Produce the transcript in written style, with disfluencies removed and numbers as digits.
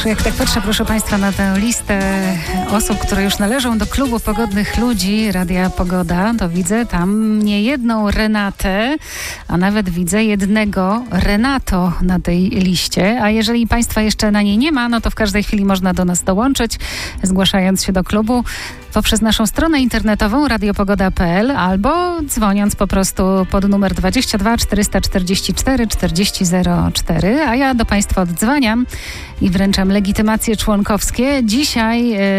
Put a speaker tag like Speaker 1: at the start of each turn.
Speaker 1: Jak tak patrzę, proszę Państwa, na tę listę osób, które już należą do klubu pogodnych ludzi Radia Pogoda, to widzę tam niejedną Renatę, a nawet widzę jednego Renato na tej liście. A jeżeli Państwa jeszcze na niej nie ma, no to w każdej chwili można do nas dołączyć, zgłaszając się do klubu poprzez naszą stronę internetową radiopogoda.pl albo dzwoniąc po prostu pod numer 22 444 4004, a ja do Państwa oddzwaniam i wręczam legitymacje członkowskie. Dzisiaj